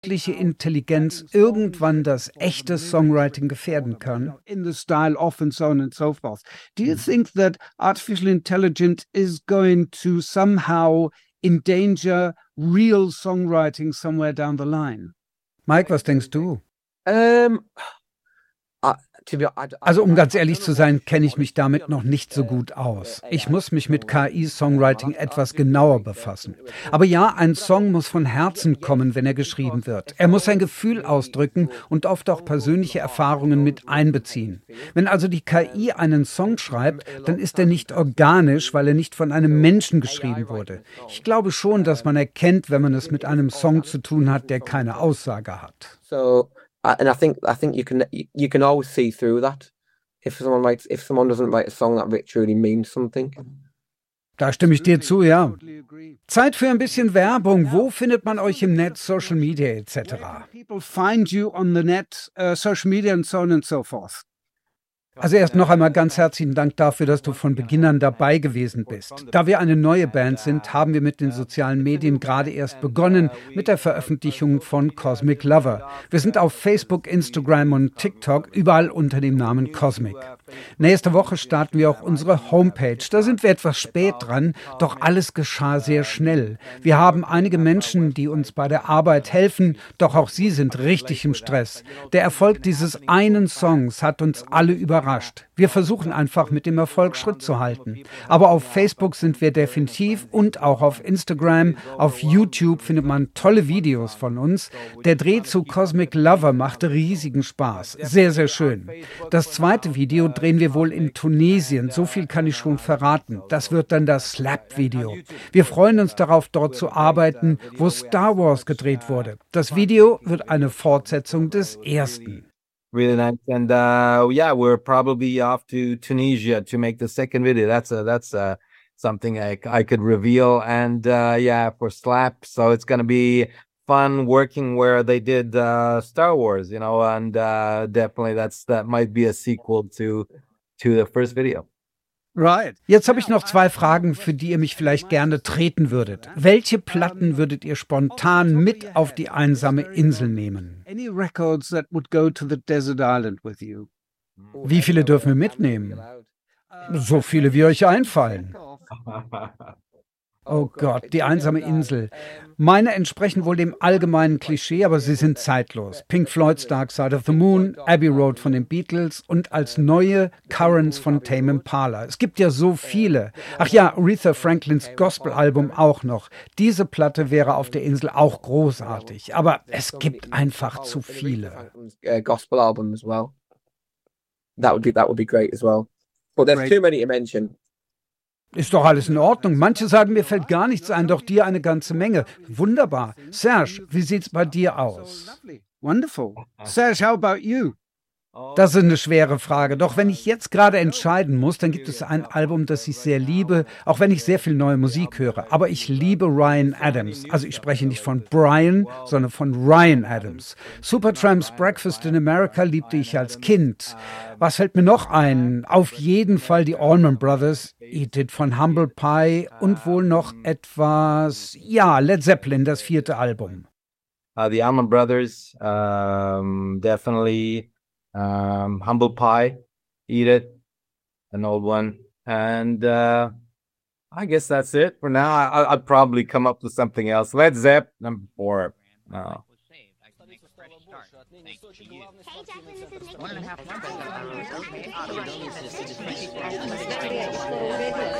künstliche Intelligenz irgendwann das echte Songwriting gefährden kann? In the style of and so on and so forth. Do you think that artificial intelligence is going to somehow endanger real songwriting somewhere down the line? Mike, was denkst du? Also Um ganz ehrlich zu sein, kenne ich mich damit noch nicht so gut aus. Ich muss mich mit KI-Songwriting etwas genauer befassen. Aber ja, ein Song muss von Herzen kommen, wenn er geschrieben wird. Er muss sein Gefühl ausdrücken und oft auch persönliche Erfahrungen mit einbeziehen. Wenn also die KI einen Song schreibt, dann ist er nicht organisch, weil er nicht von einem Menschen geschrieben wurde. Ich glaube schon, dass man erkennt, wenn man es mit einem Song zu tun hat, der keine Aussage hat. And I think you can always see through that if someone doesn't write a song that truly means something. Da stimme ich dir zu, ja. Zeit für ein bisschen Werbung. Wo findet man euch im Netz, Social Media etc.? People find you on the net, social media and so on and so forth. Also erst noch einmal ganz herzlichen Dank dafür, dass du von Beginn an dabei gewesen bist. Da wir eine neue Band sind, haben wir mit den sozialen Medien gerade erst begonnen mit der Veröffentlichung von Cosmic Lover. Wir sind auf Facebook, Instagram und TikTok überall unter dem Namen Cosmic. Nächste Woche starten wir auch unsere Homepage. Da sind wir etwas spät dran, doch alles geschah sehr schnell. Wir haben einige Menschen, die uns bei der Arbeit helfen, doch auch sie sind richtig im Stress. Der Erfolg dieses einen Songs hat uns alle überrascht. Wir versuchen einfach mit dem Erfolg Schritt zu halten. Aber auf Facebook sind wir definitiv und auch auf Instagram. Auf YouTube findet man tolle Videos von uns. Der Dreh zu Cosmic Lover machte riesigen Spaß. Sehr, sehr schön. Das zweite Video drehen wir wohl in Tunesien. So viel kann ich schon verraten. Das wird dann das Slap-Video. Wir freuen uns darauf, dort zu arbeiten, wo Star Wars gedreht wurde. Das Video wird eine Fortsetzung des ersten. Really nice, and yeah, we're probably off to Tunisia to make the second video. That's something I could reveal, and yeah, for Slap, so it's gonna be fun working where they did Star Wars, and definitely that might be a sequel to the first video. Right. Jetzt habe ich noch 2 Fragen, für die ihr mich vielleicht gerne treten würdet. Welche Platten würdet ihr spontan mit auf die einsame Insel nehmen? Any records that would go to the desert island with you? Wie viele dürfen wir mitnehmen? So viele, wie euch einfallen. Oh Gott, die einsame Insel. Meine entsprechen wohl dem allgemeinen Klischee, aber sie sind zeitlos. Pink Floyds Dark Side of the Moon, Abbey Road von den Beatles und als neue Currents von Tame Impala. Es gibt ja so viele. Ach ja, Aretha Franklins Gospel-Album auch noch. Diese Platte wäre auf der Insel auch großartig, aber es gibt einfach zu viele. Gospel-Album as well. That would be great as well. But there's too many to mention. Ist doch alles in Ordnung. Manche sagen, mir fällt gar nichts ein, doch dir eine ganze Menge. Wunderbar. Serge, wie sieht's bei dir aus? Wonderful. Serge, how about you? Das ist eine schwere Frage. Doch wenn ich jetzt gerade entscheiden muss, dann gibt es ein Album, das ich sehr liebe, auch wenn ich sehr viel neue Musik höre. Aber ich liebe Ryan Adams. Also ich spreche nicht von Brian, sondern von Ryan Adams. Supertramp's Breakfast in America liebte ich als Kind. Was fällt mir noch ein? Auf jeden Fall die Allman Brothers, Eat It von Humble Pie und wohl noch etwas, ja, Led Zeppelin, das 4. Album. The Allman Brothers, definitely. Humble Pie, Eat It, an old one, and I guess that's it for now. I'd probably come up with something else. Led Zepp, number 4. No. Hey, Jacqueline, this is Nikki.